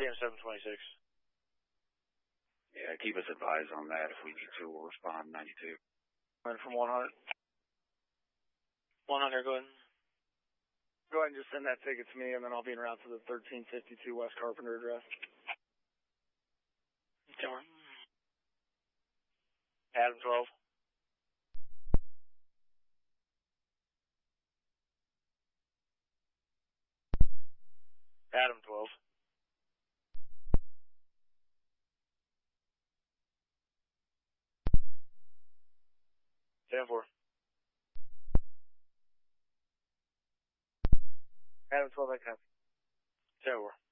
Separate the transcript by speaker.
Speaker 1: RTM 726.
Speaker 2: Yeah, keep us advised on that. If we need to, we'll respond 92.
Speaker 1: Right from 100. 100, go ahead. Go ahead and just send that ticket to me, and then I'll be en route to the 1352 West Carpenter address. Adam 12. Adam 12. Stand 4. Adam 12, I copy. Stand 4.